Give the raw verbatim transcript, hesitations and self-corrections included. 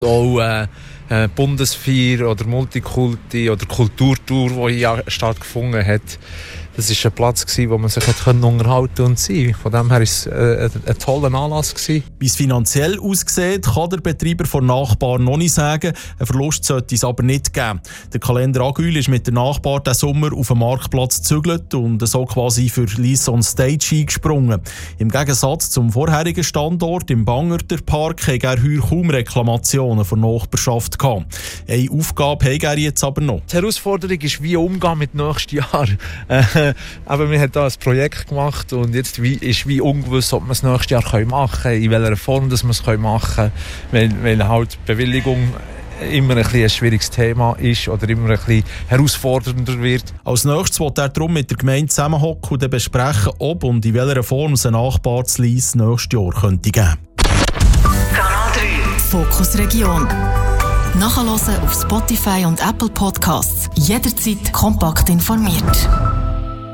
Auch äh, äh, Bundesfeier oder Multikulti oder Kulturtour, die hier stattgefunden hat. Das war ein Platz, wo man sich unterhalten und sein. Von dem her war es äh, ein, ein toller Anlass. Wie es finanziell aussieht, kann der Betreiber von Nachbar noch nicht sagen. Einen Verlust sollte es aber nicht geben. Der Kalender Agül ist mit der Nachbar diesen Sommer auf den Marktplatz gezügelt und so quasi für Lyss on Stage eingesprungen. Im Gegensatz zum vorherigen Standort im Bangerter Park hatte er heuer kaum Reklamationen von der Nachbarschaft gehabt. Eine Aufgabe hat er jetzt aber noch. Die Herausforderung ist, wie umgehen mit nächstes Jahr. Aber wir haben da ein Projekt gemacht und jetzt wie, ist wie ungewiss, ob wir es nächstes Jahr machen können, in welcher Form dass wir es machen können, weil, weil halt Bewilligung immer ein, ein schwieriges Thema ist oder immer ein bisschen herausfordernder wird. Als nächstes will er darum mit der Gemeinde zusammenhocken und besprechen, ob und in welcher Form es ein Nachbar zu Lyss nächstes Jahr könnte geben. Kanal drei Fokus Region. Nachhören auf Spotify und Apple Podcasts. Jederzeit kompakt informiert.